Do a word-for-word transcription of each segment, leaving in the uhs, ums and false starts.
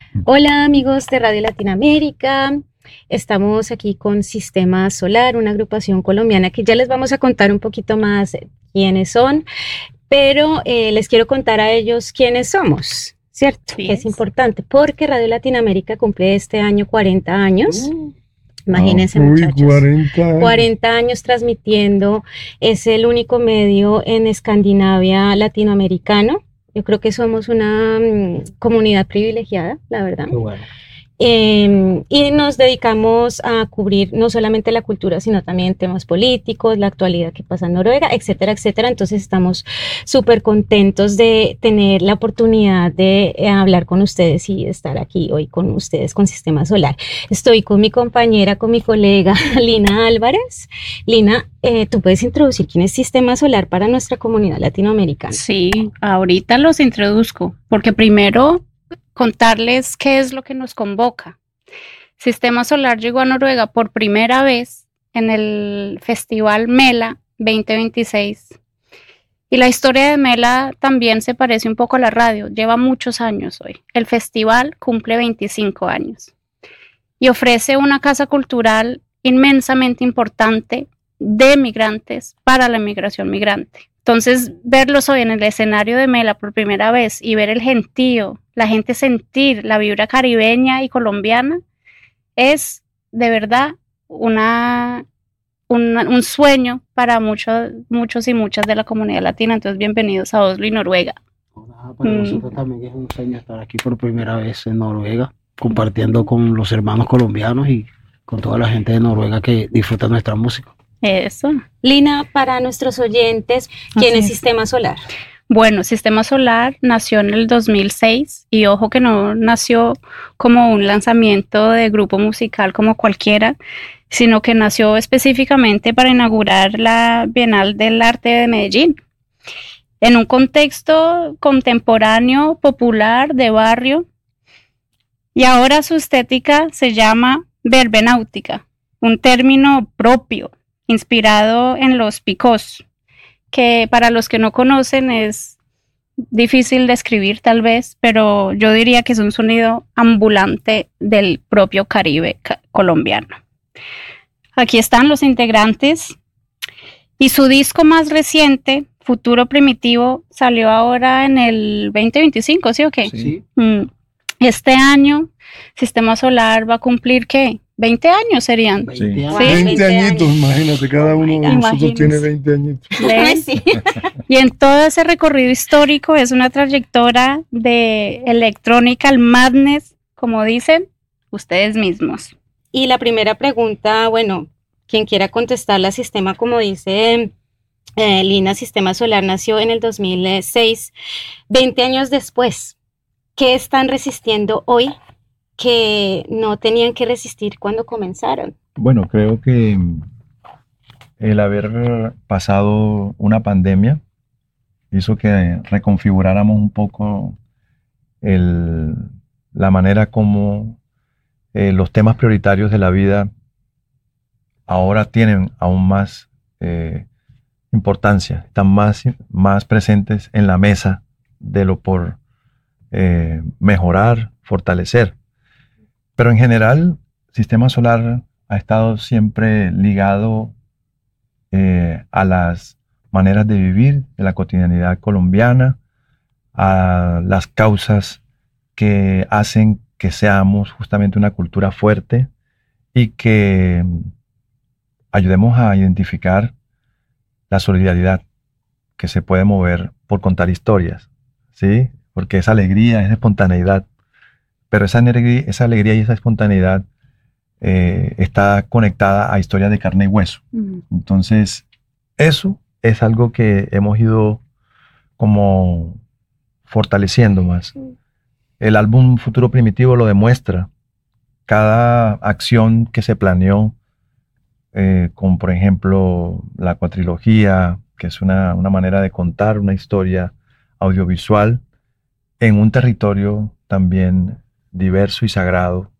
Hola amigos de Radio Latinoamérica, estamos aquí con Sistema Solar, una agrupación colombiana que ya les vamos a contar un poquito más quiénes son, pero eh, les quiero contar a ellos quiénes somos, ¿cierto? Sí Que es es. importante porque Radio Latinoamérica cumple este año cuarenta años. Uh, Imagínense, Uy, muchachos, cuarenta años. cuarenta años transmitiendo, es el único medio en Escandinavia latinoamericano. Yo creo que somos una mm, comunidad privilegiada, la verdad. Qué bueno. Eh, y nos dedicamos a cubrir no solamente la cultura, sino también temas políticos, la actualidad que pasa en Noruega, etcétera, etcétera. Entonces estamos súper contentos de tener la oportunidad de eh, hablar con ustedes y de estar aquí hoy con ustedes con Sistema Solar. Estoy con mi compañera, con mi colega Lina Álvarez. Lina, eh, ¿tú puedes introducir quién es Sistema Solar para nuestra comunidad latinoamericana? sí, ahorita los introduzco, porque primero contarles qué es lo que nos convoca. Sistema Solar llegó a Noruega por primera vez en el Festival Mela veinte veintiséis. Y la historia de Mela también se parece un poco a la radio, lleva muchos años hoy. El festival cumple veinticinco años y ofrece una casa cultural inmensamente importante de migrantes para la migración migrante. Entonces, verlos hoy en el escenario de Mela por primera vez y ver el gentío, la gente sentir la vibra caribeña y colombiana, es de verdad una, una, un sueño para muchos, muchos y muchas de la comunidad latina. Entonces, bienvenidos a Oslo y Noruega. Hola, para Mm. nosotros también es un sueño estar aquí por primera vez en Noruega, compartiendo con los hermanos colombianos y con toda la gente de Noruega que disfruta nuestra música. Eso. Lina, para nuestros oyentes, ¿quién Así es es. Sistema Solar? Bueno, Sistema Solar nació en el dos mil seis y ojo que no nació como un lanzamiento de grupo musical como cualquiera, sino que nació específicamente para inaugurar la Bienal del Arte de Medellín. En un contexto contemporáneo, popular, de barrio, y ahora su estética se llama verbenáutica, un término propio, inspirado en los picós, que para los que no conocen es difícil de escribir tal vez, pero yo diría que es un sonido ambulante del propio Caribe ca- colombiano. Aquí están los integrantes y su disco más reciente, Futuro Primitivo, salió ahora en el veinte veinticinco, ¿sí o qué? Sí. Mm. Este año, Sistema Solar va a cumplir, ¿qué? veinte años serían. veinte Sí. años. Sí. veinte veinte añitos, años. imagínate, cada Oh my uno de God. nosotros Imagínense. tiene veinte añitos. ¿Ven? Sí. Y en todo ese recorrido histórico es una trayectoria de electrónica, el madness, como dicen ustedes mismos. Y la primera pregunta, bueno, quien quiera contestarla, Sistema, como dice eh, Lina, Sistema Solar nació en el dos mil seis, veinte años después. ¿Qué están resistiendo hoy que no tenían que resistir cuando comenzaron? Bueno, creo que mm, el haber pasado una pandemia hizo que reconfiguráramos un poco el- la manera como eh, los temas prioritarios de la vida ahora tienen aún más eh, importancia, están más, más presentes en la mesa de lo por eh, mejorar, fortalecer. Pero en general, Sistema Solar ha estado siempre ligado eh, a las maneras de vivir de la cotidianidad colombiana, a las causas que hacen que seamos justamente una cultura fuerte y que mm, ayudemos a identificar la solidaridad que se puede mover por contar historias, ¿sí? Porque esa alegría, esa espontaneidad, pero esa alegría, esa alegría y esa espontaneidad eh, está conectada a historias de carne y hueso. Mm. Entonces, eso es algo que hemos ido como fortaleciendo más. El álbum Futuro Primitivo lo demuestra. Cada acción que se planeó, eh, como por ejemplo la cuatrilogía, que es una, una manera de contar una historia audiovisual en un territorio también diverso y sagrado,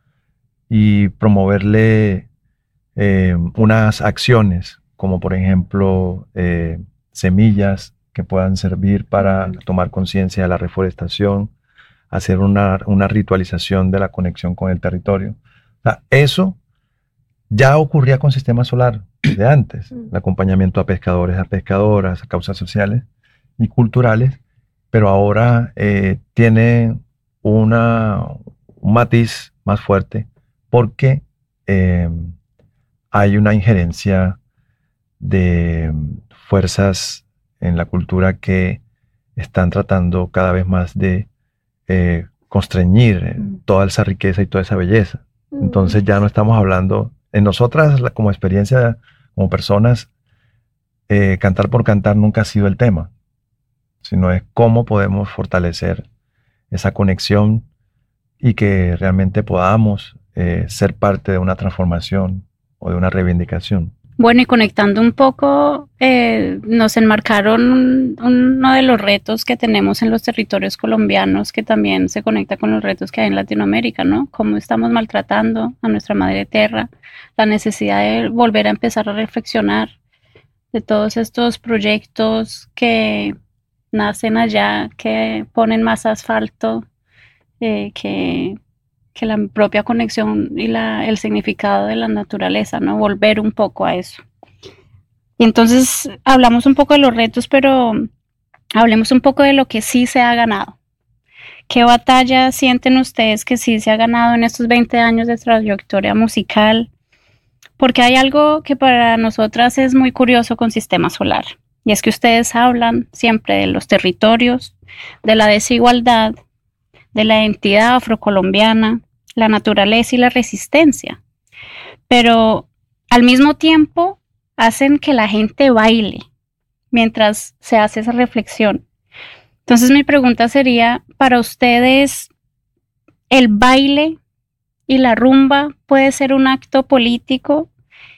y promoverle eh, unas acciones como por ejemplo eh, semillas que puedan servir para tomar conciencia de la reforestación, hacer una, una ritualización de la conexión con el territorio. O sea, eso ya ocurría con Sistema Solar de antes, el acompañamiento a pescadores, a pescadoras, a causas sociales y culturales, pero ahora eh, tiene una, un matiz más fuerte porque eh, hay una injerencia de fuerzas en la cultura que están tratando cada vez más de eh, constreñir toda esa riqueza y toda esa belleza. Entonces ya no estamos hablando, en nosotras como experiencia, como personas, eh, cantar por cantar nunca ha sido el tema, sino es cómo podemos fortalecer esa conexión y que realmente podamos eh, ser parte de una transformación o de una reivindicación. Bueno, y conectando un poco, eh, nos enmarcaron un, uno de los retos que tenemos en los territorios colombianos, que también se conecta con los retos que hay en Latinoamérica, ¿no? Cómo estamos maltratando a nuestra madre tierra, la necesidad de volver a empezar a reflexionar de todos estos proyectos que nacen allá, que ponen más asfalto, eh, que... que la propia conexión y la, el significado de la naturaleza, ¿no? Volver un poco a eso. Y entonces hablamos un poco de los retos, pero hablemos un poco de lo que sí se ha ganado. ¿Qué batalla sienten ustedes que sí se ha ganado en estos veinte años de trayectoria musical? Porque hay algo que para nosotras es muy curioso con Sistema Solar, y es que ustedes hablan siempre de los territorios, de la desigualdad, de la identidad afrocolombiana, la naturaleza y la resistencia, pero al mismo tiempo hacen que la gente baile mientras se hace esa reflexión. Entonces mi pregunta sería, para ustedes, ¿el baile y la rumba puede ser un acto político?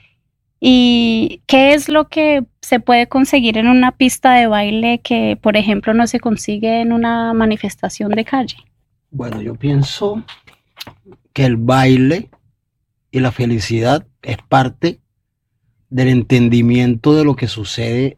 ¿Y qué es lo que se puede conseguir en una pista de baile que, por ejemplo, no se consigue en una manifestación de calle? Bueno, yo pienso que el baile y la felicidad es parte del entendimiento de lo que sucede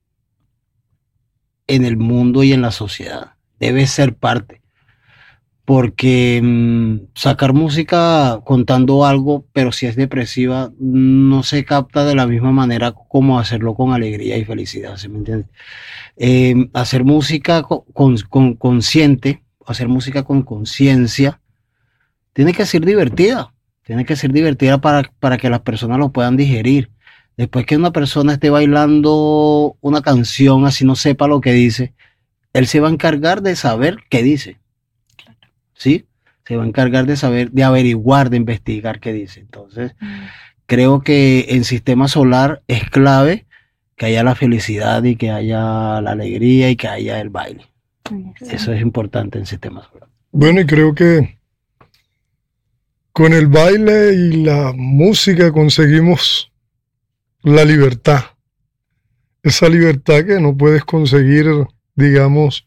en el mundo y en la sociedad. Debe ser parte. Porque mmm, sacar música contando algo, pero si es depresiva, no se capta de la misma manera como hacerlo con alegría y felicidad, ¿sí me entiendes? Eh, hacer música con, con, con consciente, hacer música con conciencia, tiene que ser divertida, tiene que ser divertida para, para que las personas lo puedan digerir. Después que una persona esté bailando una canción, así no sepa lo que dice, él se va a encargar de saber qué dice. ¿Sí? Se va a encargar de saber, de averiguar, de investigar qué dice. Entonces, mm. creo que en Sistema Solar es clave que haya la felicidad y que haya la alegría y que haya el baile. Sí. Eso es importante en Sistema Solar. Bueno, y creo que con el baile y la música conseguimos la libertad. Esa libertad que no puedes conseguir, digamos,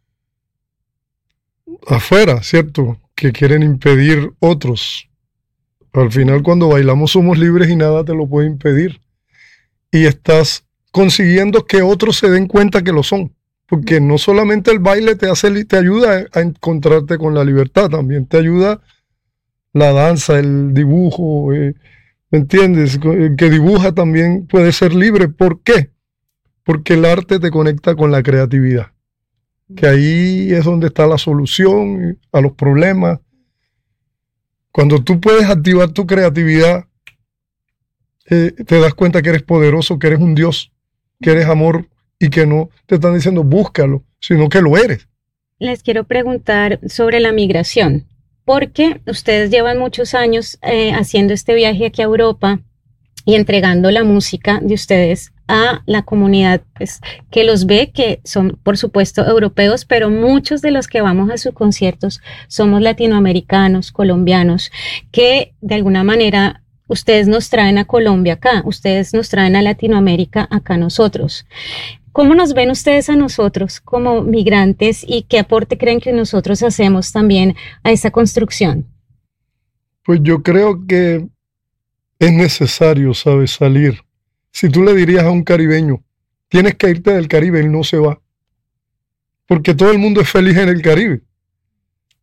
afuera, ¿cierto? Que quieren impedir otros. Al final, cuando bailamos somos libres y nada te lo puede impedir. Y estás consiguiendo que otros se den cuenta que lo son. Porque no solamente el baile te hace, te ayuda a encontrarte con la libertad, también te ayuda la danza, el dibujo, eh, ¿me entiendes? El que dibuja también puede ser libre. ¿Por qué? Porque el arte te conecta con la creatividad. Que ahí es donde está la solución a los problemas. Cuando tú puedes activar tu creatividad, eh, te das cuenta que eres poderoso, que eres un Dios, que eres amor y que no te están diciendo búscalo, sino que lo eres. Les quiero preguntar sobre la migración, porque ustedes llevan muchos años eh, haciendo este viaje aquí a Europa y entregando la música de ustedes a la comunidad pues, que los ve, que son por supuesto europeos, pero muchos de los que vamos a sus conciertos somos latinoamericanos, colombianos, que de alguna manera ustedes nos traen a Colombia acá, ustedes nos traen a Latinoamérica acá a nosotros. ¿Cómo nos ven ustedes a nosotros como migrantes y qué aporte creen que nosotros hacemos también a esa construcción? Pues yo creo que es necesario, ¿sabes?, salir. Si tú le dirías a un caribeño, tienes que irte del Caribe, él no se va. Porque todo el mundo es feliz en el Caribe.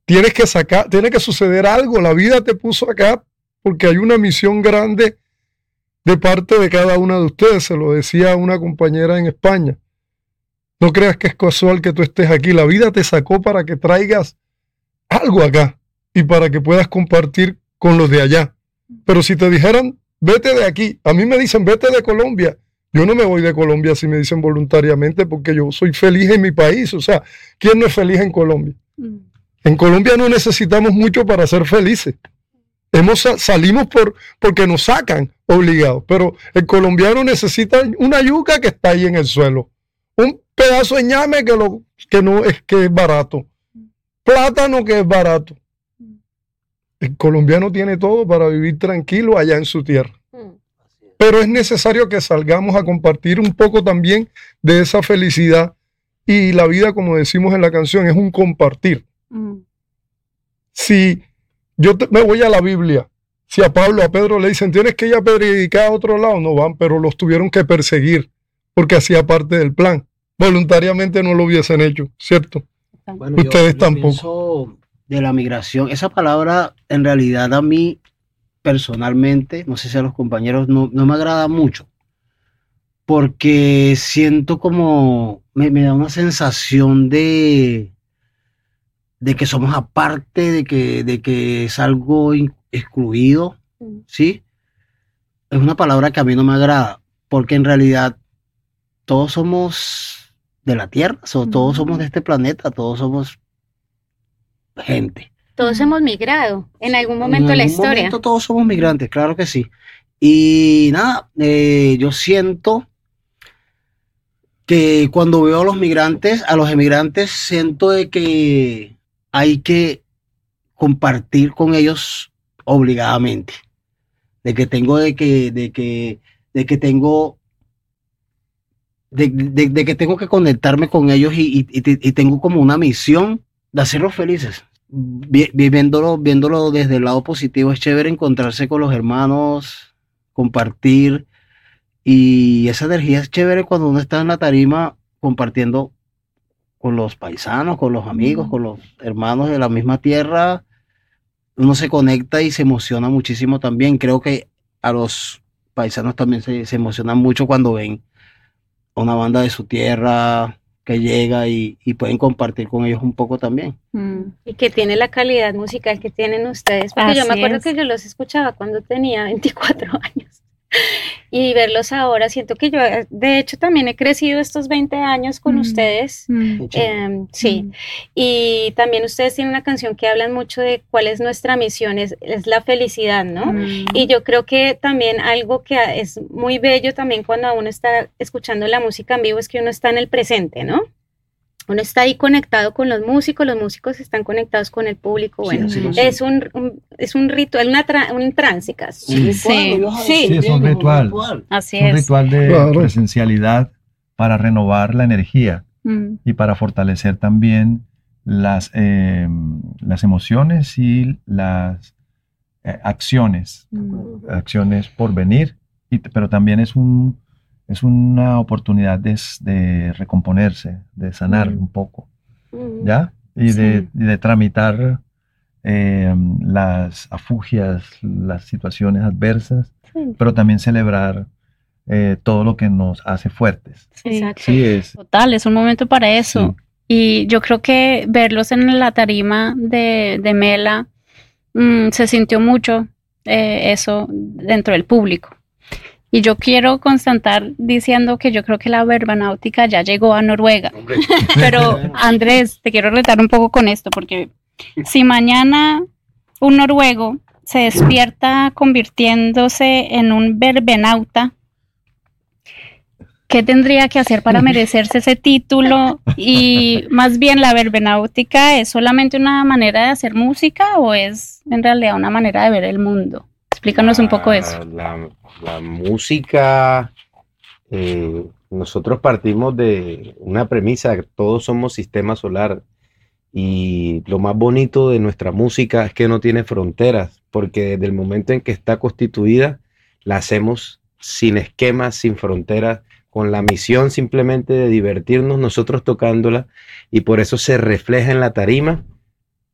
tienes que sacar, tiene que suceder algo. La vida te puso acá porque hay una misión grande de parte de cada una de ustedes. Se lo decía una compañera en España. No creas que es casual que tú estés aquí. La vida te sacó para que traigas algo acá y para que puedas compartir con los de allá. Pero si te dijeran, vete de aquí, a mí me dicen, vete de Colombia. Yo no me voy de Colombia si me dicen voluntariamente, porque yo soy feliz en mi país. O sea, ¿quién no es feliz en Colombia? Mm. En Colombia no necesitamos mucho para ser felices. Hemos, salimos por, porque nos sacan obligados, pero el colombiano necesita una yuca que está ahí en el suelo, un pedazo de ñame que, lo, que no es que es barato, plátano que es barato. El colombiano tiene todo para vivir tranquilo allá en su tierra. Pero es necesario que salgamos a compartir un poco también de esa felicidad. Y la vida, como decimos en la canción, es un compartir. Mm. Si yo te, me voy a la Biblia, si a Pablo, a Pedro le dicen, tienes que ir a predicar a otro lado, no van, pero los tuvieron que perseguir, porque hacía parte del plan. Voluntariamente no lo hubiesen hecho, ¿cierto? Bueno, Ustedes yo, yo tampoco. De la migración, esa palabra en realidad a mí personalmente, no sé si a los compañeros, no, no me agrada mucho, porque siento como, me, me da una sensación de, de que somos aparte, de que, de que es algo in, excluido, ¿sí? Es una palabra que a mí no me agrada, porque en realidad todos somos de la Tierra, so, todos somos de este planeta, todos somos gente. Todos hemos migrado en algún momento de la historia. En algún momento todos somos migrantes, claro que sí. Y nada, eh, yo siento que cuando veo a los migrantes, a los emigrantes, siento de que hay que compartir con ellos obligadamente. De que tengo de que, de que, de que tengo, de, de, de que tengo que conectarme con ellos y, y, y tengo como una misión de hacerlos felices. Viéndolo, viéndolo desde el lado positivo, es chévere encontrarse con los hermanos, compartir, y esa energía es chévere cuando uno está en la tarima compartiendo con los paisanos, con los amigos, mm. con los hermanos de la misma tierra. Uno se conecta y se emociona muchísimo también. Creo que a los paisanos también se, se emocionan mucho cuando ven una banda de su tierra que llega y, y pueden compartir con ellos un poco también. Mm. Y que tiene la calidad musical que tienen ustedes, porque Así yo me acuerdo es. que yo los escuchaba cuando tenía veinticuatro años, y verlos ahora, siento que yo, de hecho, también he crecido estos veinte años con mm. ustedes, mm. Eh, sí, mm. y también ustedes tienen una canción que hablan mucho de cuál es nuestra misión, es, es la felicidad, ¿no? Mm. Y yo creo que también algo que es muy bello también cuando uno está escuchando la música en vivo es que uno está en el presente, ¿no? Uno está ahí conectado con los músicos, los músicos están conectados con el público, bueno, sí, sí, es, un, un, es un ritual, una tra, un trance casi. Sí, sí, sí, sí es un ritual, Así es un es. ritual de claro. presencialidad para renovar la energía mm. y para fortalecer también las, eh, las emociones y las eh, acciones, mm. acciones por venir, y, pero también es un... Es una oportunidad de, de recomponerse, de sanar mm. un poco, ¿ya? Y, sí. de, y de tramitar eh, las afugias, las situaciones adversas, sí. pero también celebrar eh, todo lo que nos hace fuertes. Exacto. Sí, es. Total, es un momento para eso. Sí. Y yo creo que verlos en la tarima de, de Mela, mmm, se sintió mucho eh, eso dentro del público. Y yo quiero constatar diciendo que yo creo que la verbanáutica ya llegó a Noruega. Pero Andrés, te quiero retar un poco con esto, porque si mañana un noruego se despierta convirtiéndose en un verbenauta, ¿qué tendría que hacer para merecerse ese título? Y más bien, ¿la verbenáutica es solamente una manera de hacer música o es en realidad una manera de ver el mundo? Explícanos la, un poco eso. La, la música, eh, nosotros partimos de una premisa, todos somos sistema solar, y lo más bonito de nuestra música es que no tiene fronteras, porque desde el momento en que está constituida, la hacemos sin esquemas, sin fronteras, con la misión simplemente de divertirnos nosotros tocándola, y por eso se refleja en la tarima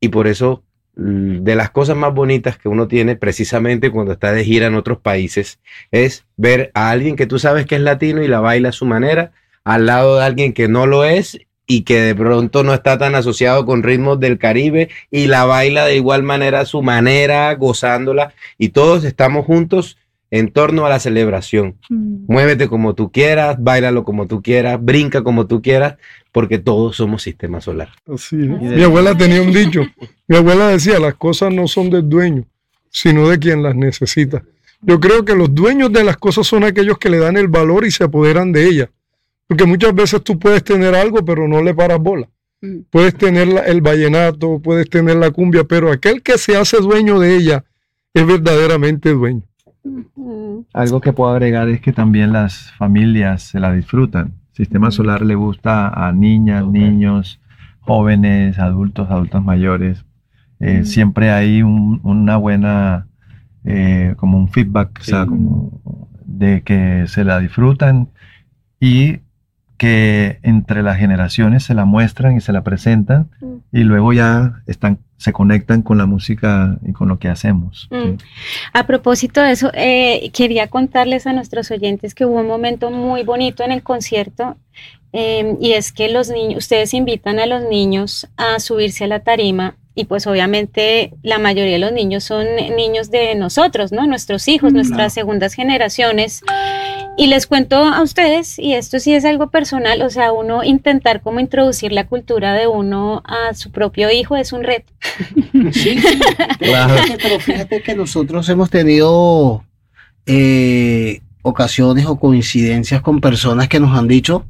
y por eso de las cosas más bonitas que uno tiene precisamente cuando está de gira en otros países es ver a alguien que tú sabes que es latino y la baila a su manera, al lado de alguien que no lo es y que de pronto no está tan asociado con ritmos del Caribe y la baila de igual manera a su manera, gozándola, y todos estamos juntos en torno a la celebración. Mm. Muévete como tú quieras, báilalo como tú quieras, brinca como tú quieras, porque todos somos sistema solar. Así es. Mi abuela tenía un dicho. Mi abuela decía, las cosas no son del dueño, sino de quien las necesita. Yo creo que los dueños de las cosas son aquellos que le dan el valor y se apoderan de ellas. Porque muchas veces tú puedes tener algo, pero no le paras bola. Mm. Puedes tener la, el vallenato, puedes tener la cumbia, pero aquel que se hace dueño de ella es verdaderamente dueño. Uh-huh. Algo que puedo agregar es que también las familias se la disfrutan. Sistema Solar le gusta a niñas, okay. niños, jóvenes, adultos, adultos mayores. Eh, uh-huh. Siempre hay un, una buena, eh, como un feedback, sí. o sea, como de que se la disfrutan y que entre las generaciones se la muestran y se la presentan mm. y luego ya están, se conectan con la música y con lo que hacemos. Mm. ¿sí? A propósito de eso, eh, quería contarles a nuestros oyentes que hubo un momento muy bonito en el concierto eh, y es que los niños, ustedes invitan a los niños a subirse a la tarima y pues obviamente la mayoría de los niños son niños de nosotros, ¿no? Nuestros hijos, mm, nuestras claro. segundas generaciones. Y les cuento a ustedes, y esto sí es algo personal, o sea, uno intentar como introducir la cultura de uno a su propio hijo es un reto. Sí, sí, claro. Pero fíjate que nosotros hemos tenido eh, ocasiones o coincidencias con personas que nos han dicho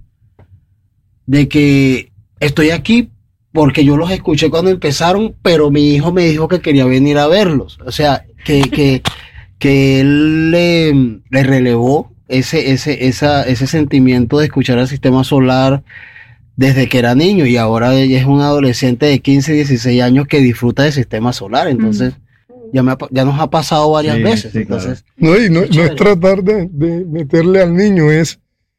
de que estoy aquí porque yo los escuché cuando empezaron, pero mi hijo me dijo que quería venir a verlos. O sea, que, que, que él le, le relevó ese, ese, esa, ese sentimiento de escuchar al Sistema Solar desde que era niño y ahora ella es un adolescente de quince, dieciséis años que disfruta del Sistema Solar. Entonces, mm. ya, me ha, ya nos ha pasado varias sí, veces. Sí, entonces, claro. No, y no, no es tratar de, de meterle al niño, es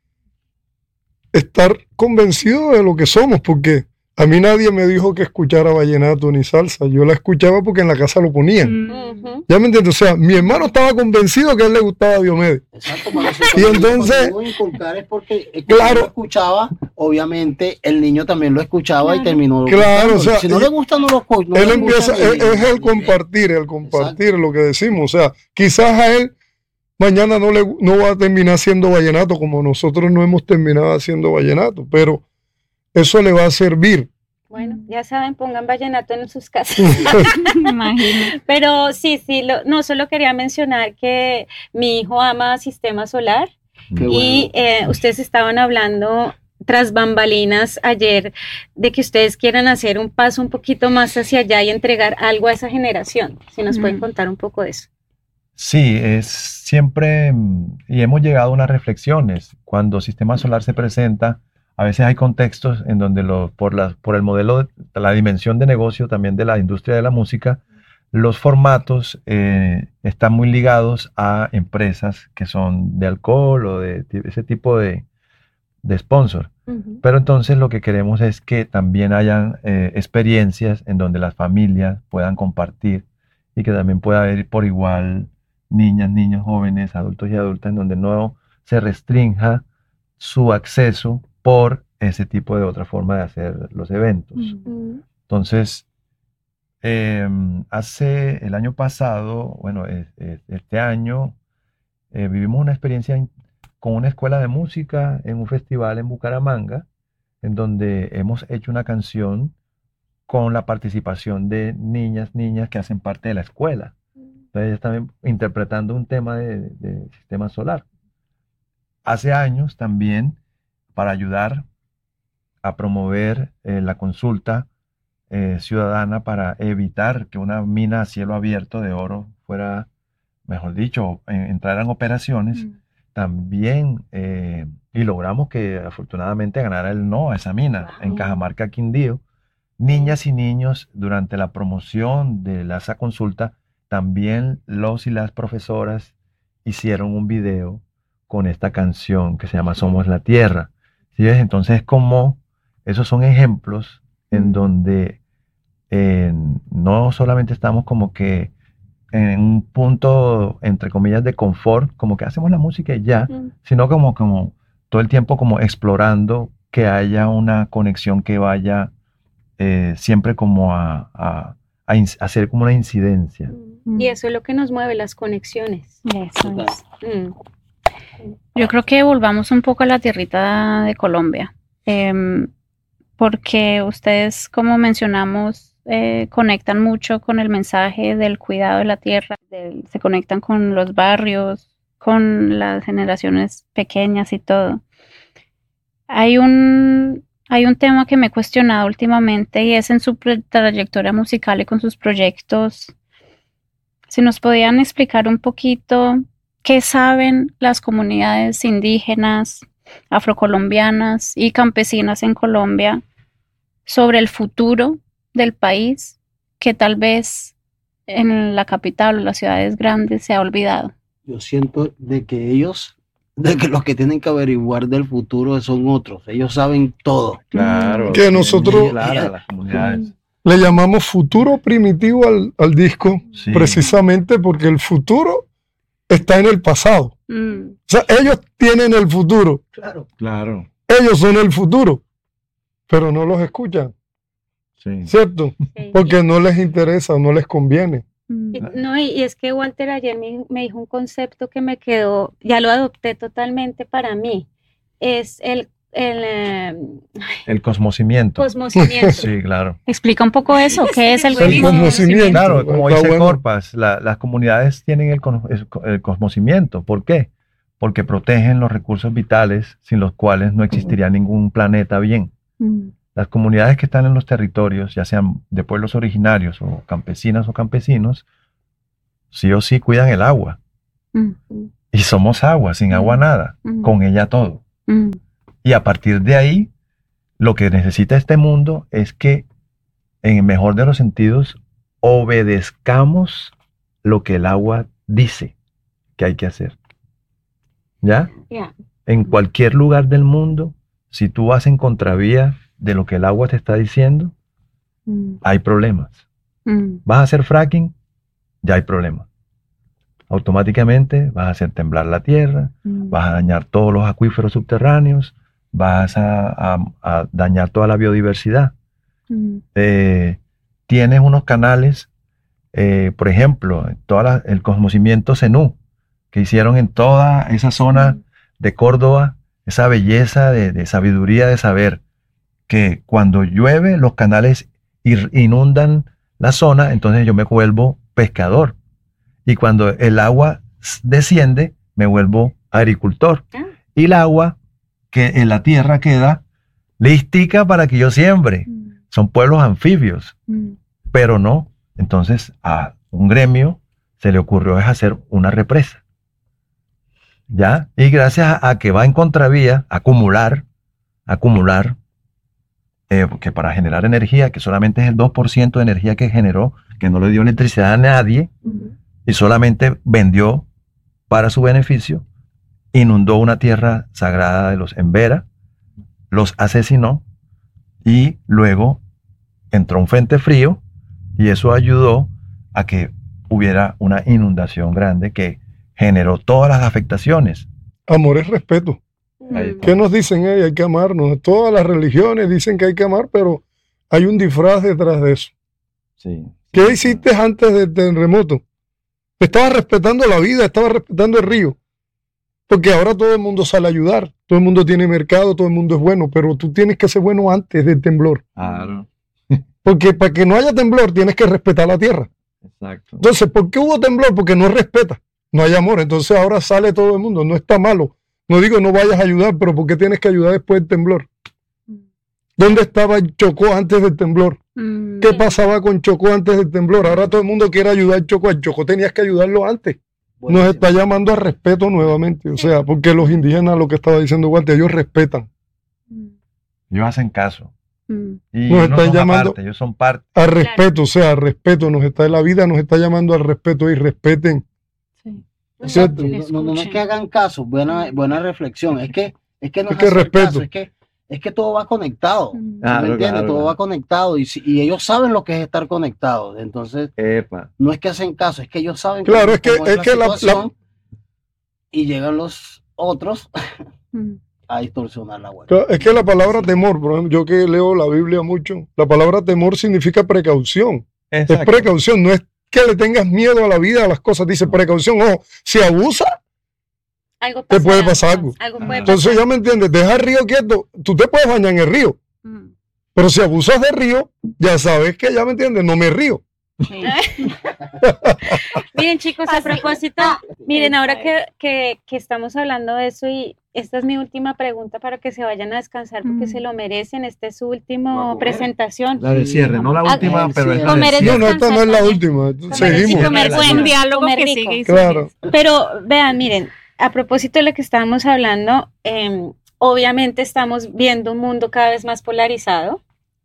estar convencido de lo que somos, porque a mí nadie me dijo que escuchara vallenato ni salsa. Yo la escuchaba porque en la casa lo ponían. Uh-huh. ¿Ya me entiendes? O sea, mi hermano estaba convencido que a él le gustaba Diomedes. Exacto. Y entonces, es porque el que claro, lo escuchaba, obviamente el niño también lo escuchaba y terminó. Claro, o sea, si no le gusta, no lo no Él empieza, es, es el compartir, el compartir Exacto. lo que decimos. O sea, quizás a él mañana no, le, no va a terminar haciendo vallenato como nosotros no hemos terminado haciendo vallenato, pero eso le va a servir. Bueno, ya saben, pongan vallenato en sus casas. Imagino. Pero sí, sí, lo, no, solo quería mencionar que mi hijo ama Sistema Solar. Qué y bueno. eh, ustedes estaban hablando tras bambalinas ayer de que ustedes quieran hacer un paso un poquito más hacia allá y entregar algo a esa generación. Si nos mm. pueden contar un poco de eso. Sí, es siempre, y hemos llegado a unas reflexiones. Cuando Sistema Solar se presenta, a veces hay contextos en donde lo, por, la, por el modelo, de, la dimensión de negocio también de la industria de la música, los formatos eh, están muy ligados a empresas que son de alcohol o de ese tipo de, de sponsor. Uh-huh. Pero entonces lo que queremos es que también hayan eh, experiencias en donde las familias puedan compartir y que también pueda haber por igual niñas, niños, jóvenes, adultos y adultas, en donde no se restrinja su acceso por ese tipo de otra forma de hacer los eventos. Uh-huh. Entonces, eh, hace el año pasado, bueno, es, es, este año, eh, vivimos una experiencia en, con una escuela de música en un festival en Bucaramanga, en donde hemos hecho una canción con la participación de niñas, niñas que hacen parte de la escuela. Entonces, ellas están interpretando un tema de, de Sistema Solar. Hace años también, para ayudar a promover eh, la consulta eh, ciudadana para evitar que una mina a cielo abierto de oro fuera, mejor dicho, en, entraran operaciones, mm. también, eh, y logramos que afortunadamente ganara el no a esa mina wow. en Cajamarca, Quindío. Niñas y niños, durante la promoción de la, esa consulta, también los y las profesoras hicieron un video con esta canción que se llama Somos la Tierra. ¿Sí ves? Entonces, como esos son ejemplos en donde eh, no solamente estamos como que en un punto, entre comillas, de confort, como que hacemos la música y ya, Mm. sino como, como todo el tiempo como explorando que haya una conexión que vaya eh, siempre como a, a, a in- a hacer como una incidencia. Mm. Y eso es lo que nos mueve, las conexiones. Eso es. Mm. Yo creo que volvamos un poco a la tierrita de Colombia, em, porque ustedes, como mencionamos, eh, conectan mucho con el mensaje del cuidado de la tierra, del- se conectan con los barrios, con las generaciones pequeñas y todo. Hay un, hay un tema que me he cuestionado últimamente y es en su pre- trayectoria musical y con sus proyectos. Si nos podían explicar un poquito qué saben las comunidades indígenas, afrocolombianas y campesinas en Colombia sobre el futuro del país que tal vez en la capital o las ciudades grandes se ha olvidado. Yo siento de que ellos, de que los que tienen que averiguar del futuro son otros. Ellos saben todo. Claro. Que tienen nosotros- muy claras las comunidades. Le llamamos futuro primitivo al, al disco, Sí. precisamente porque el futuro está en el pasado. Mm, O sea, ellos tienen el futuro, Claro. Claro, ellos son el futuro, pero no los escuchan, sí. ¿cierto? Sí. Porque no les interesa, no les conviene. mm, Y- No, y, y es que Walter ayer me, me dijo un concepto que me quedó, ya lo adopté totalmente para mí, es el, el eh, El cosmocimiento. cosmocimiento. Sí, claro. Explica un poco eso, ¿qué es el El conocimiento. Claro, como Está dice bueno. Corpas, la- las comunidades tienen el, cono- es- el cosmocimiento. ¿Por qué? Porque protegen los recursos vitales sin los cuales no existiría ningún planeta bien. Mm, Las comunidades que están en los territorios, ya sean de pueblos originarios o campesinas o campesinos, sí o sí cuidan el agua. mm, Y somos agua, sin agua nada, mm, con ella todo. mm, Y a partir de ahí, lo que necesita este mundo es que, en el mejor de los sentidos, obedezcamos lo que el agua dice que hay que hacer. ¿Ya? Ya. En cualquier lugar del mundo, si tú vas en contravía de lo que el agua te está diciendo, mm, hay problemas. mm, ¿Vas a hacer fracking? Ya hay problemas. Automáticamente vas a hacer temblar la tierra, mm, vas a dañar todos los acuíferos subterráneos, vas a, a- a dañar toda la biodiversidad. mm, Eh, tienes unos canales, eh, por ejemplo, en toda la- el Cosmocimiento Zenú, que hicieron en toda esa zona de Córdoba, esa belleza de, de sabiduría, de saber que cuando llueve los canales ir- inundan la zona, entonces yo me vuelvo pescador. Y cuando el agua s- desciende, me vuelvo agricultor. Ah. Y el agua que en la tierra queda listica para que yo siembre. mm, Son pueblos anfibios, mm, pero no. Entonces a un gremio se le ocurrió es hacer una represa. ¿Ya? Y gracias a, a que va en contravía, acumular, acumular, eh, que para generar energía, que solamente es el dos por ciento de energía que generó, que no le dio electricidad a nadie, mm, y solamente vendió para su beneficio, inundó una tierra sagrada de los Embera, los asesinó y luego entró un frente frío y eso ayudó a que hubiera una inundación grande que generó todas las afectaciones. Amor es respeto. Ahí Mm. está. ¿Qué nos dicen? Ey, hay que amarnos. Todas las religiones dicen que hay que amar, pero hay un disfraz detrás de eso. Sí. ¿Qué hiciste antes del terremoto? Estabas respetando la vida, estabas respetando el río. Porque ahora todo el mundo sale a ayudar, todo el mundo tiene mercado, todo el mundo es bueno, pero tú tienes que ser bueno antes del temblor. Claro, Porque para que no haya temblor tienes que respetar la tierra. exacto. Entonces, ¿por qué hubo temblor? Porque no respeta, no hay amor. Entonces ahora sale todo el mundo, no está malo. No digo no vayas a ayudar, pero ¿por qué tienes que ayudar después del temblor? ¿Dónde estaba Chocó antes del temblor? mm, ¿Qué pasaba con Chocó antes del temblor? Ahora todo el mundo quiere ayudar a Chocó. A Chocó tenías que ayudarlo antes. Nos Buenísimo. está llamando a respeto nuevamente. O sea, porque los indígenas, lo que estaba diciendo Walter, ellos respetan. mm, Ellos hacen caso. mm, Y Nos no están son llamando- aparte, ellos son parte. A respeto, o sea, a respeto. Nos está, la vida nos está llamando al respeto y respeten. sí. Exacto. ¿Cierto? No, no, no es que hagan caso, buena, buena reflexión. Es que, es que nos Es que hacen respeto. caso, es que Es que todo va conectado. ¿Sí Claro, me entiendes? claro, Todo claro. va conectado y, si- y ellos saben lo que es estar conectados. Entonces, Epa. no es que hacen caso, es que ellos saben Claro, cómo- es que- cómo es que la- la- situación, y llegan los otros Mm. a distorsionar la web. Claro, es que la palabra temor, por ejemplo, yo que leo la Biblia mucho, la palabra temor significa precaución. Es Exacto. precaución, no es que le tengas miedo a la vida, a las cosas. Dice precaución, ojo, si abusa, Algo te puede pasará, pasar algo. Algo puede Entonces pasar. ya me entiendes, deja el río quieto, tú te puedes bañar en el río, Mm. pero si abusas del río, ya sabes que ya me entiendes, no me río. Sí. Miren, chicos, a Así. propósito, miren, ahora que, que, que estamos hablando de eso, y esta es mi última pregunta para que se vayan a descansar porque Mm. se lo merecen. Esta es su Va a última comer. presentación. La del cierre, no la Ah, última, el pero es la cierre. del Comer es No, cierre. no, esta no es la también. última, Comer seguimos. y comer Es bueno, un diálogo comer que rico. sigue y Claro. sigue. Pero vean, miren, a propósito de lo que estábamos hablando, eh, obviamente estamos viendo un mundo cada vez más polarizado,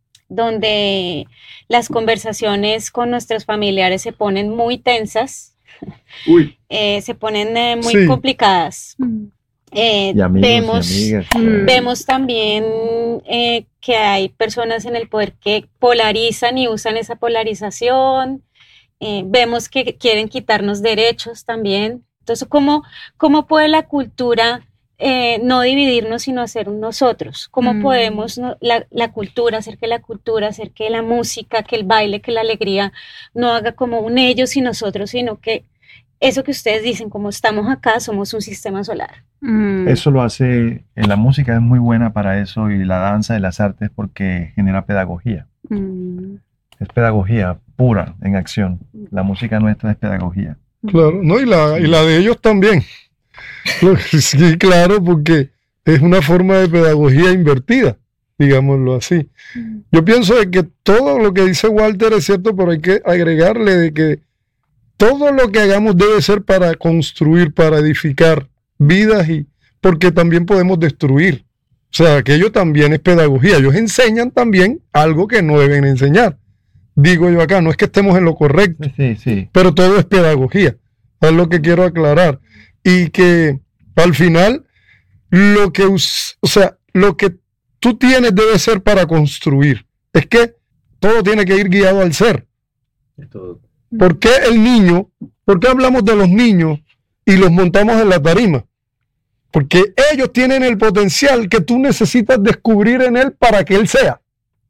donde las conversaciones con nuestros familiares se ponen muy tensas, Uy, eh, se ponen eh, muy Sí. complicadas. Mm. Eh, Y amigos vemos, y amigas. Mm. vemos también eh, que hay personas en el poder que polarizan y usan esa polarización. Eh, vemos que quieren quitarnos derechos también. Entonces, ¿cómo, cómo puede la cultura eh, no dividirnos, sino hacer un nosotros? ¿Cómo Mm. podemos no- la, la cultura, hacer que la cultura, hacer que la música, que el baile, que la alegría no haga como un ellos y nosotros, sino que eso que ustedes dicen, como estamos acá, somos un sistema solar? Mm. Eso lo hace, eh, la música es muy buena para eso y la danza y las artes porque genera pedagogía. Mm. Es pedagogía pura en acción. La música nuestra es pedagogía. Claro, no, y la, y la de ellos también. Lo que Sí, claro, porque es una forma de pedagogía invertida, digámoslo así. Mm. Yo pienso de que todo lo que dice Walter es cierto, pero hay que agregarle de que todo lo que hagamos debe ser para construir, para edificar vidas, y porque también podemos destruir. O sea, aquello también es pedagogía. Ellos enseñan también algo que no deben enseñar. Digo yo acá, no es que estemos en lo correcto, Sí, sí. pero todo es pedagogía. Es lo que quiero aclarar. Y que al final, lo que, us- o sea, lo que tú tienes debe ser para construir. Es que todo tiene que ir guiado al ser. esto, ¿Por qué el niño? ¿Por qué hablamos de los niños y los montamos en la tarima? Porque ellos tienen el potencial que tú necesitas descubrir en él para que él sea.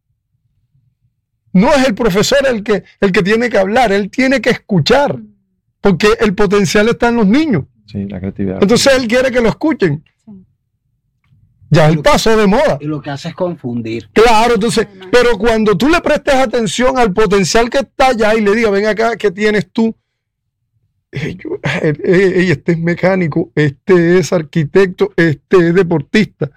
No es el profesor el que, el que tiene que hablar, él tiene que escuchar, porque el potencial está en los niños. Sí, la creatividad. Entonces él quiere que lo escuchen. Sí. Ya él pasó de moda. Y lo que hace es confundir. Claro, entonces, pero cuando tú le prestes atención al potencial que está allá y le digas, ven acá, ¿qué tienes tú? Eh, yo, eh, eh, este es mecánico, este es arquitecto, este es deportista.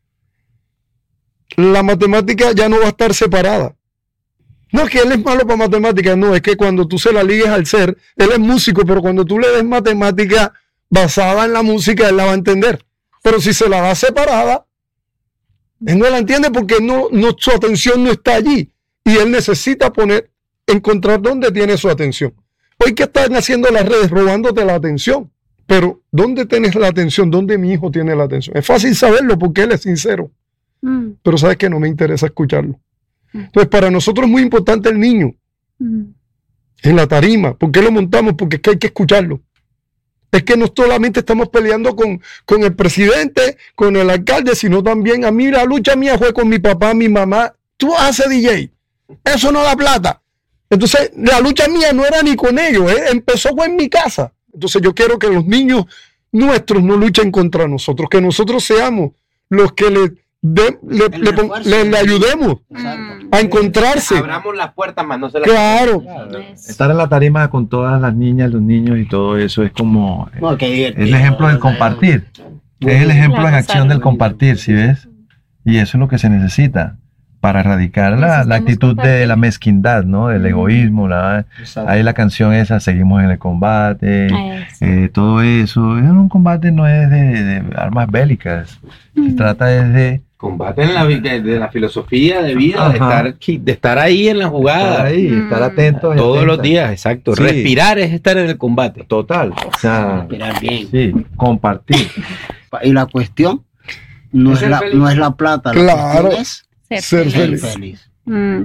La matemática ya no va a estar separada. No es que él es malo para matemáticas, no, es que cuando tú se la ligues al ser, él es músico, pero cuando tú le des matemática basada en la música, él la va a entender. Pero si se la da separada, él no la entiende porque no, no, su atención no está allí. Y él necesita poner, encontrar dónde tiene su atención. Hoy que están haciendo las redes, robándote la atención. Pero, ¿dónde tienes la atención? ¿Dónde mi hijo tiene la atención? Es fácil saberlo porque él es sincero. Mm. Pero sabes que no me interesa escucharlo. Entonces, para nosotros es muy importante el niño Mm. en la tarima. ¿Por qué lo montamos? Porque es que hay que escucharlo. Es que no solamente estamos peleando con, con el presidente, con el alcalde, sino también a mí la lucha mía fue con mi papá, mi mamá. Tú haces D J. Eso no da plata. Entonces, la lucha mía no era ni con ellos, ¿eh? Empezó fue en mi casa. Entonces, yo quiero que los niños nuestros no luchen contra nosotros, que nosotros seamos los que le, de- le, El le pon- refuerzo. le- le ayudemos Exacto. a encontrarse. abramos las puertas, más no se las Claro. Estar en la tarima con todas las niñas, los niños y todo eso es como No, qué divertido. es el ejemplo del compartir. Es el ejemplo en acción del compartir, ¿sí ves? Y eso es lo que se necesita para erradicar la, la Necesitamos actitud de compartir. la mezquindad, ¿no? Del egoísmo. La, Exacto. ahí la canción esa, seguimos en el combate, Eso. eh, todo eso. En un combate no es de, de armas bélicas, se trata es de Combate en la, vi- de, de la filosofía de vida, de Ajá. estar, aquí- de estar ahí en la jugada. estar ahí, Mm. estar atentos. y Todos los atentas. días, exacto. Sí. Respirar es estar en el combate. Total. O sea, Respirar bien. sí, compartir. Y la cuestión No Es es, la, feliz. no es la plata, la Claro. cuestión es Ser Ser feliz. feliz. feliz. Mm.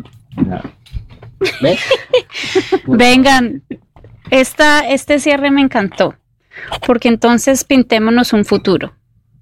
¿Ves? Vengan, esta, este cierre me encantó, porque entonces pintémonos un futuro.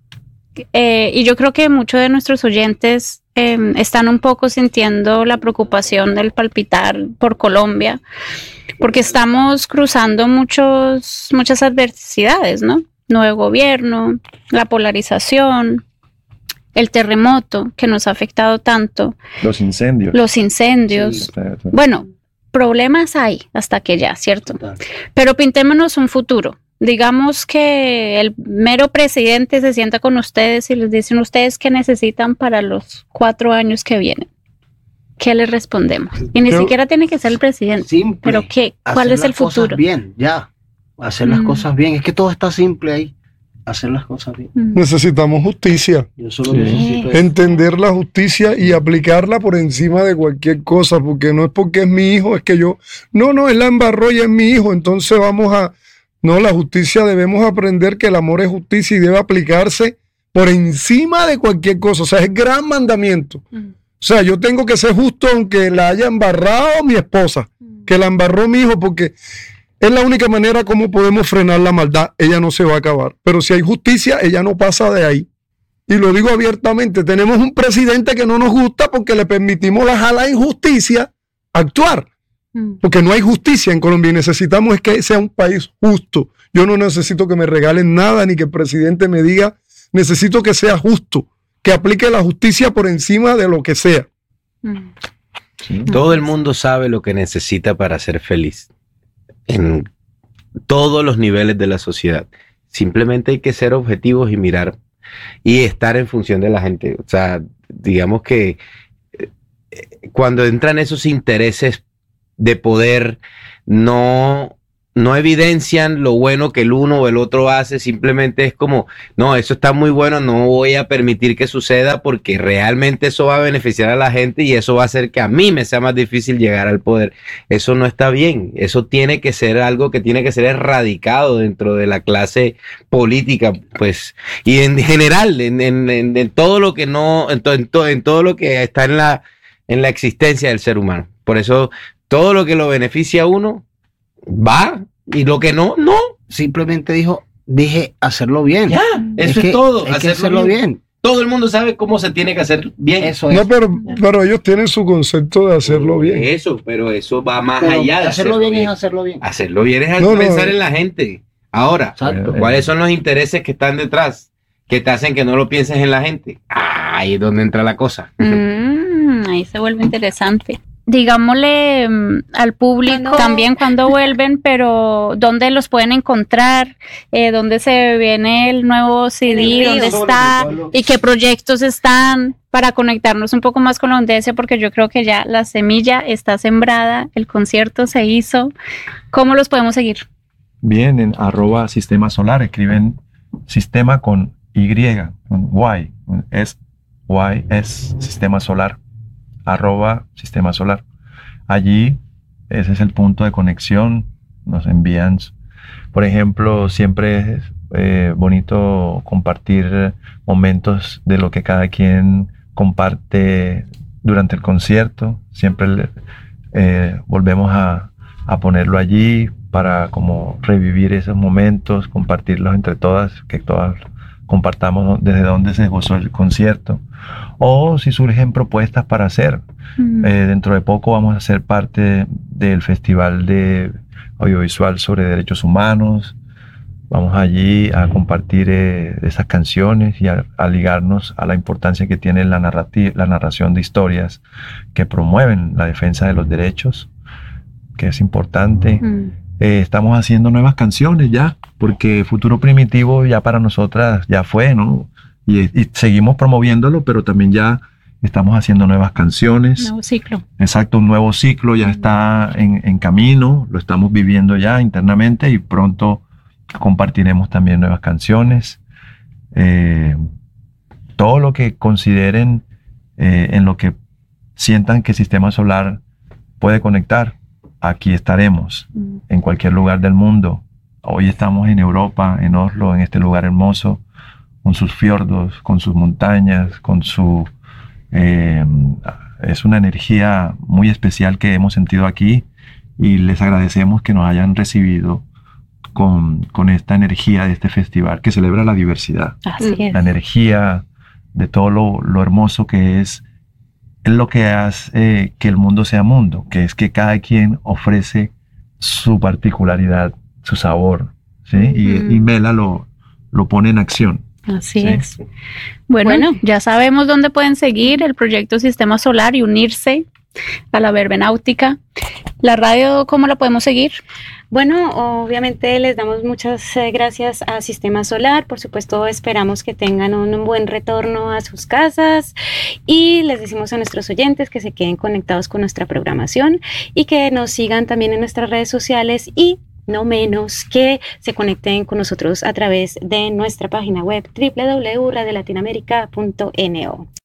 Eh, y yo creo que muchos de nuestros oyentes eh, están un poco sintiendo la preocupación del palpitar por Colombia, porque estamos cruzando muchos, muchas adversidades, ¿no? Nuevo gobierno, la polarización, el terremoto que nos ha afectado tanto, Los incendios. los incendios. Sí. O sea, o sea, Bueno, problemas hay hasta que ya, ¿cierto? Total. Pero pintémonos un futuro. Digamos que el mero presidente se sienta con ustedes y les dicen ustedes qué necesitan para los cuatro años que vienen. ¿Qué les respondemos? Y ni Yo- siquiera tiene que ser el presidente. Simple. Pero ¿qué? ¿Cuál Hacer es el las cosas futuro? bien, ya. Hacer las Mm. cosas bien. Es que todo está simple ahí. Hacer las cosas bien. Mm. Necesitamos justicia. Yo solo Sí. necesito eso. Entender la justicia y aplicarla por encima de cualquier cosa, porque no es porque es mi hijo, es que yo, no, no, él la embarró y es mi hijo, entonces vamos a, no, la justicia debemos aprender que el amor es justicia y debe aplicarse por encima de cualquier cosa, o sea, es gran mandamiento. Mm. O sea, yo tengo que ser justo aunque la haya embarrado mi esposa, que la embarró mi hijo, porque es la única manera como podemos frenar la maldad. Ella no se va a acabar. Pero si hay justicia, ella no pasa de ahí. Y lo digo abiertamente, tenemos un presidente que no nos gusta porque le permitimos a la injusticia actuar. Mm. Porque no hay justicia en Colombia y necesitamos es que sea un país justo. Yo no necesito que me regalen nada ni que el presidente me diga, necesito que sea justo, que aplique la justicia por encima de lo que sea. Mm. sí. Todo el mundo sabe lo que necesita para ser feliz en todos los niveles de la sociedad. Simplemente hay que ser objetivos y mirar y estar en función de la gente. O sea, digamos que eh, cuando entran esos intereses de poder, no, no evidencian lo bueno que el uno o el otro hace, simplemente es como, no, eso está muy bueno, no voy a permitir que suceda porque realmente eso va a beneficiar a la gente y eso va a hacer que a mí me sea más difícil llegar al poder. Eso no está bien, eso tiene que ser algo que tiene que ser erradicado dentro de la clase política, pues, y en general, en, en, en, en todo lo que no, en, to, en, to, en todo lo que está en la, en la existencia del ser humano. Por eso, todo lo que lo beneficia a uno, va, y lo que no, no. Simplemente dijo, dije hacerlo bien. Ya, eso es, que todo. Hay que hacerlo hacerlo bien. bien. Todo el mundo sabe cómo se tiene que hacer bien. Eso es. No, pero, pero ellos tienen su concepto de hacerlo bien. Eso, pero eso va más Pero allá de hacerlo bien es hacerlo bien. Hacerlo bien es No, no. pensar en la gente. Ahora, Exacto. Eh, ¿cuáles son los intereses que están detrás que te hacen que no lo pienses en la gente? Ah, ahí es donde entra la cosa. Mm, ahí se vuelve interesante. Digámosle mm, al público Cuando- también cuando vuelven, pero dónde los pueden encontrar, eh, dónde se viene el nuevo C En D, el dónde río. está y qué proyectos están para conectarnos un poco más con la audiencia, porque yo creo que ya la semilla está sembrada, el concierto se hizo. ¿Cómo los podemos seguir? Bien, en arroba sistema solar, escriben sistema con Y, con Y, es Y, es sistema solar, arroba sistema solar. Allí, ese es el punto de conexión, nos envían, por ejemplo, siempre es eh, bonito compartir momentos de lo que cada quien comparte durante el concierto, siempre le- eh, volvemos a, a ponerlo allí para como revivir esos momentos, compartirlos entre todas, que todas compartamos desde dónde se gozó el concierto, o si surgen propuestas para hacer. Mm. Eh, dentro de poco vamos a ser parte del Festival de Audiovisual sobre Derechos Humanos. Vamos allí a compartir eh, esas canciones y a, a ligarnos a la importancia que tiene la, narrati- la narración de historias que promueven la defensa de los derechos, que es importante. Mm. Eh, estamos haciendo nuevas canciones ya, porque Futuro Primitivo ya para nosotras ya fue, ¿no? Y, y seguimos promoviéndolo, pero también ya estamos haciendo nuevas canciones. Nuevo ciclo. Exacto, un nuevo ciclo ya está en, en camino, lo estamos viviendo ya internamente y pronto compartiremos también nuevas canciones. Eh, todo lo que consideren, eh, en lo que sientan que Sistema Solar puede conectar, aquí estaremos, Mm. en cualquier lugar del mundo. Hoy estamos en Europa, en Oslo, en este lugar hermoso. con sus fiordos, con sus montañas, con su... Eh, es una energía muy especial que hemos sentido aquí y les agradecemos que nos hayan recibido con, con esta energía de este festival que celebra la diversidad. Así es. La energía de todo lo, lo hermoso que es, es lo que hace eh, que el mundo sea mundo, que es que cada quien ofrece su particularidad, su sabor, ¿sí? Mm. Y, y Mela lo, lo pone en acción. Así Sí. es. Bueno, Bueno. ya sabemos dónde pueden seguir el proyecto Sistema Solar y unirse a la Verbenáutica. La radio, ¿cómo la podemos seguir? Bueno, obviamente les damos muchas eh, gracias a Sistema Solar. Por supuesto, esperamos que tengan un, un buen retorno a sus casas y les decimos a nuestros oyentes que se queden conectados con nuestra programación y que nos sigan también en nuestras redes sociales y no menos que se conecten con nosotros a través de nuestra página web doble u doble u doble u punto radio latinoamérica punto n o.